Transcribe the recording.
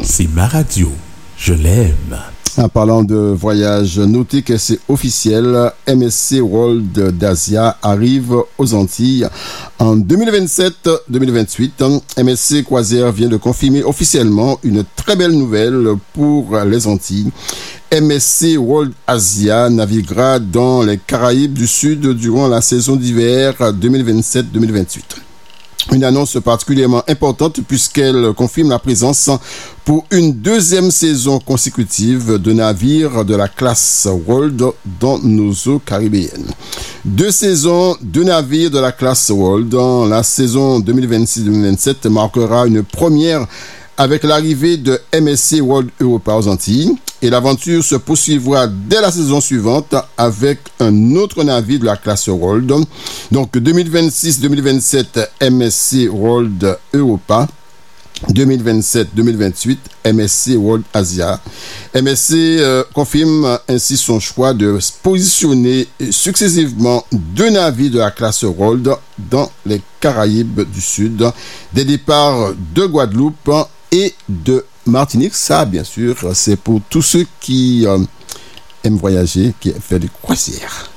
C'est ma radio. Je l'aime. En parlant de voyage, notez que c'est officiel, MSC World d'Asia arrive aux Antilles en 2027-2028. MSC Croisière vient de confirmer officiellement une très belle nouvelle pour les Antilles. MSC World Asia naviguera dans les Caraïbes du Sud durant la saison d'hiver 2027-2028. Une annonce particulièrement importante puisqu'elle confirme la présence pour une deuxième saison consécutive de navires de la classe World dans nos eaux caribéennes. 2 saisons de navires de la classe World dans la saison 2026-2027 marquera une première avec l'arrivée de MSC World Europa aux Antilles. Et l'aventure se poursuivra dès la saison suivante avec un autre navire de la classe World. Donc 2026-2027 MSC World Europa. 2027-2028 MSC World Asia. MSC confirme ainsi son choix de positionner successivement 2 navires de la classe World dans les Caraïbes du Sud, des départs de Guadeloupe et de Martinique. Ça, bien sûr, c'est pour tous ceux qui aiment voyager, qui aiment faire des croisières.